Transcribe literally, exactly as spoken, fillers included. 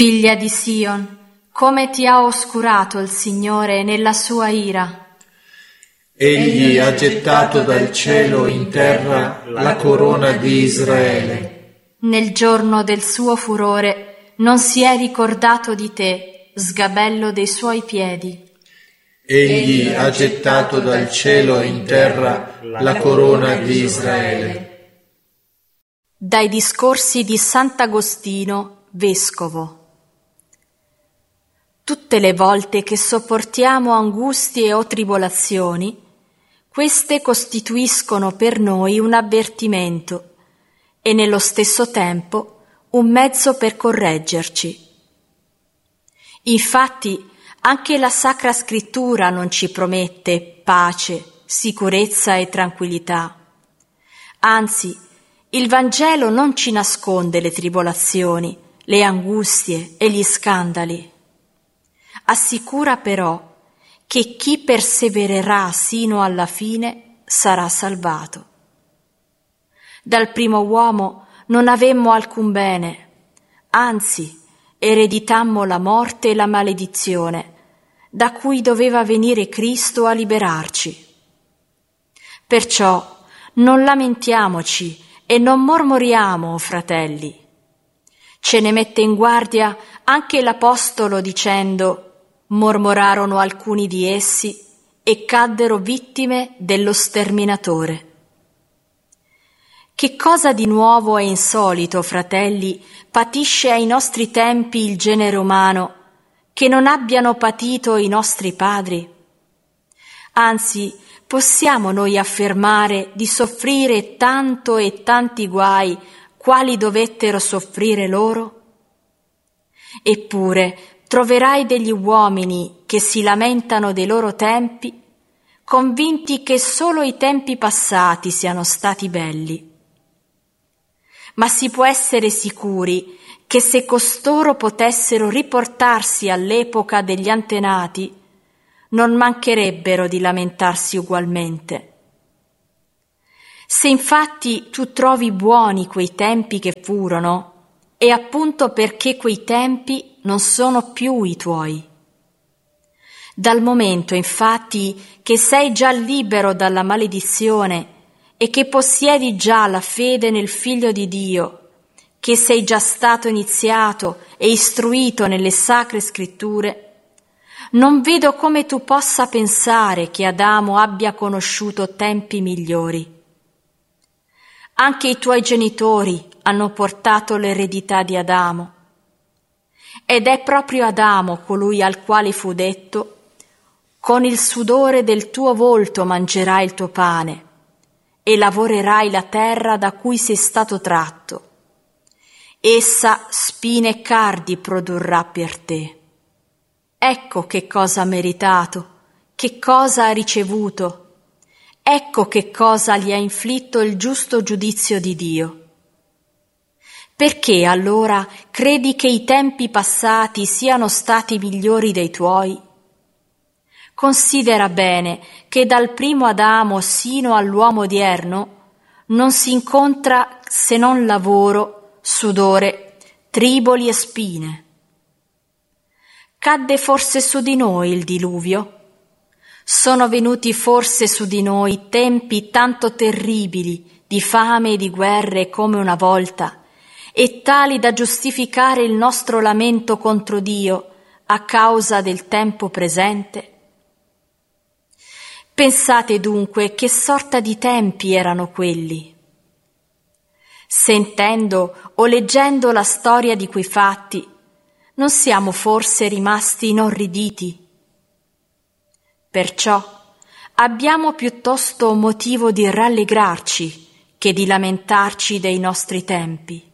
Figlia di Sion, come ti ha oscurato il Signore nella sua ira. Egli ha gettato dal cielo in terra la corona di Israele. Nel giorno del suo furore non si è ricordato di te, sgabello dei suoi piedi. Egli ha gettato dal cielo in terra la corona di Israele. Dai discorsi di Sant'Agostino, vescovo. Tutte le volte che sopportiamo angustie o tribolazioni, queste costituiscono per noi un avvertimento e nello stesso tempo un mezzo per correggerci. Infatti, anche la Sacra Scrittura non ci promette pace, sicurezza e tranquillità. Anzi, il Vangelo non ci nasconde le tribolazioni, le angustie e gli scandali. Assicura però che chi persevererà sino alla fine sarà salvato. Dal primo uomo non avemmo alcun bene, anzi ereditammo la morte e la maledizione, da cui doveva venire Cristo a liberarci. Perciò non lamentiamoci e non mormoriamo, fratelli. Ce ne mette in guardia anche l'Apostolo dicendo: mormorarono alcuni di essi e caddero vittime dello sterminatore. Che cosa di nuovo e insolito, fratelli, patisce ai nostri tempi il genere umano, che non abbiano patito i nostri padri? Anzi, possiamo noi affermare di soffrire tanto e tanti guai quali dovettero soffrire loro? Eppure troverai degli uomini che si lamentano dei loro tempi, convinti che solo i tempi passati siano stati belli. Ma si può essere sicuri che se costoro potessero riportarsi all'epoca degli antenati, non mancherebbero di lamentarsi ugualmente. Se infatti tu trovi buoni quei tempi che furono, è appunto perché quei tempi non sono più i tuoi. Dal momento, infatti, che sei già libero dalla maledizione e che possiedi già la fede nel Figlio di Dio, che sei già stato iniziato e istruito nelle Sacre Scritture, non vedo come tu possa pensare che Adamo abbia conosciuto tempi migliori. Anche i tuoi genitori hanno portato l'eredità di Adamo. Ed è proprio Adamo colui al quale fu detto: con il sudore del tuo volto mangerai il tuo pane e lavorerai la terra da cui sei stato tratto. Essa spine e cardi produrrà per te. Ecco che cosa ha meritato, che cosa ha ricevuto. Ecco che cosa gli ha inflitto il giusto giudizio di Dio. Perché allora credi che i tempi passati siano stati migliori dei tuoi? Considera bene che dal primo Adamo sino all'uomo odierno non si incontra se non lavoro, sudore, triboli e spine. Cadde forse su di noi il diluvio? Sono venuti forse su di noi tempi tanto terribili di fame e di guerre come una volta, e tali da giustificare il nostro lamento contro Dio a causa del tempo presente? Pensate dunque che sorta di tempi erano quelli. Sentendo o leggendo la storia di quei fatti, non siamo forse rimasti inorriditi? Perciò abbiamo piuttosto motivo di rallegrarci che di lamentarci dei nostri tempi.